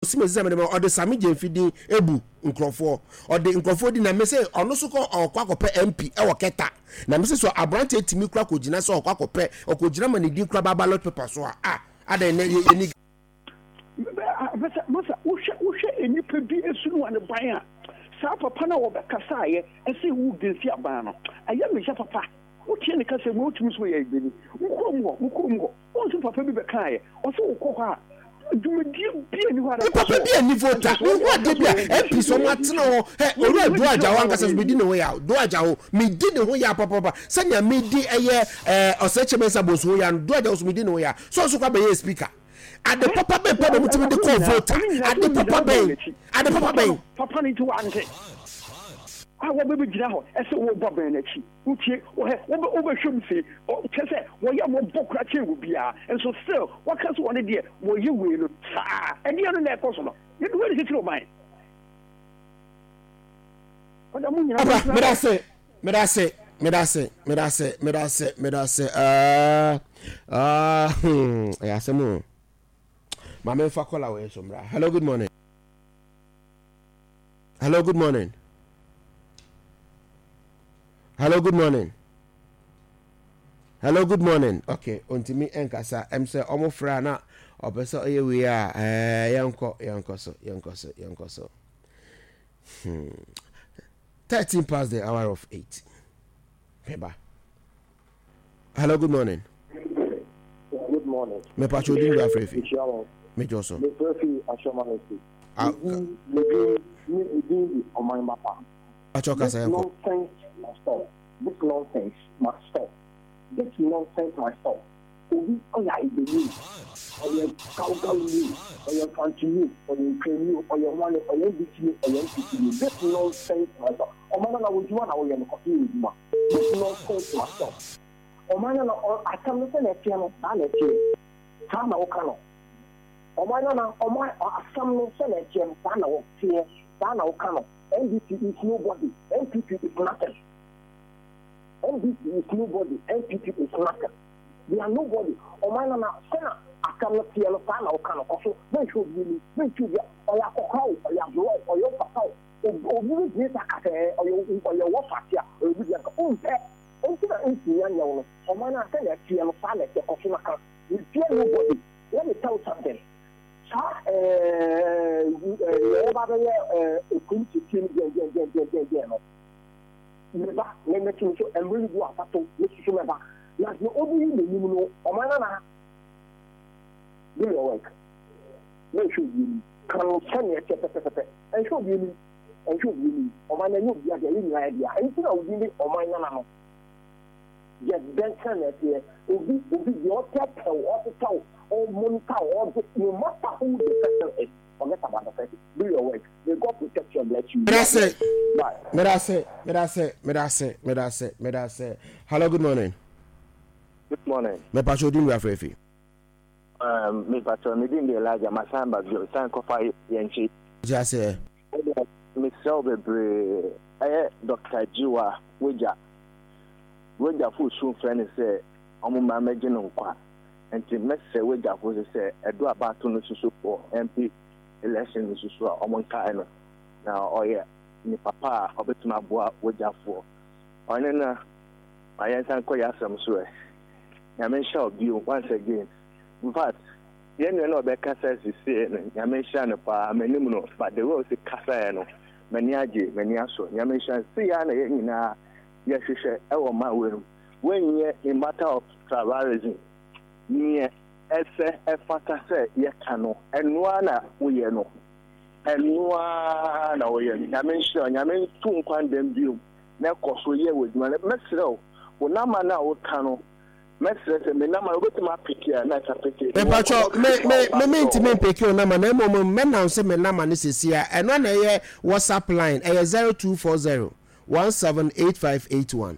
simesem dem o de sami jemfidi ebu nkrofo o de nkrofo di na me say ono so ko okwakope MP e wo keta na me say so abrante etimi kura ko gina so okwakope okogina manidi kura ballot paper so ada ne ni masa ushe enipa bi esunu ane ban a sa papa na wo bekasa ye ese wu densi aban no aye me sha papa wotie ne kasa mu otumi so ye gbeni mukom onso papa bi beka ye oso wokọ ha dumedi bi ni ho ara papa bi ani vota wo de bia MP so matena ho ori adu aja wan kasa so be di ne ho ya do aja ho me di ne ho ya papa sanya me di eye osechemesa boso ya do aja so me di ne ho ya so kwa be ye speaker ade papa be pa do mutimi de call voter ade papa be papa ni to ante wo be gira ho ese wo boben na chi utie wo hwem se o kese wo ya mo bokra che wo bia enso still what can one dey wo ye we no sa ene no na ekoso no ye do we tiro ban oda mu nyina medase ya semu mama fa kola we so mra. Hello, good morning. Hello, good morning. Okay, ontimi enkasa say omo fra na obeso oye we a yanko so 13 past the hour of 8. Beba. Hello, good morning. Good morning. Me pacho din gba frefi. Me joso. Me frefi ashomanesi. Me on my mapa. Pacho kasa yanko. This nonsense must stop. Obi oya ibeli. Oya kaugau, oya continue, oya cream, oya one, oya bitini, oya bitini. This nonsense must stop. Omana na wujuwa na oya nkofi wujuma. This nonsense must stop. Omana na akamse na tiano na tiano. Sana okano. Omana na akamse na tiano sana oktie, sana okano. NDC is nobody. NPP is nothing. NDC is nobody. NPP is nothing. They are nobody. Omana na sana akamse tiano sana okano. Koso mencho bili, mencho bia oya kokao, oya blo, oya pakao. Obi bi sakate, oya wofatia, obi bi ka umpe. Ontina insinya nyawo. Omana sana tiano sana ke koso maka. You fear nobody. Let me tell you something. Get better next year. Obi your tell or monitor or no matter who the person is. Forget about the person. Do your work. May God protect you and bless you. Medase. Hello, good morning. Good morning. Me pacho din we afrefi. Me pacho me din de Elijah Masamba bio san ko fa yenchi. Just say me so bebre Dr. Jiwa Weja fu sun friend say omo ma meje no kwa enti message Weja fu say edo abato no susu for MP election susu a omo nka no na oye ni papa obetuma boa Weja fu onye na ayensan ko ya sam so ya men sha bio once again in fact yen no be kasa sisi ya men sha no pa manim no but the way se kasa no mani age mani aso ya men sha si ya na yen na ya hwehwe ewo ma weru when ye in matter of tribalism ni ese efata se ye kano enua na woye no enua na woye ya men sha ya men tu nkwan dem bio na koso ye woduma mesrew wona ma na wo kano mesre me na ma obetima pikia na ta pikia me pacho me intime pikia na ma na mo me na se me na ma ne sesia eno na ye WhatsApp line 0240 178581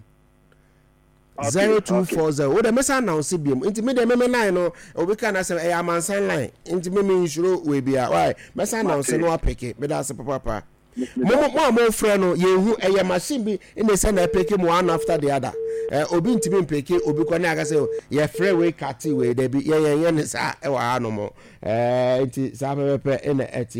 0240 wo de mesa announce biom intime de me line no obika na se e amansan line intime me insuro we bia why mesa announce no apeke me da se papa mo frɛ no yehu eye machine bi ine se na peke mo one after the other obi ntimi peke obi kɔ na aka se ye frɛ we kati we de bi ye ne sa e wa no mo nti sa pepe ene eti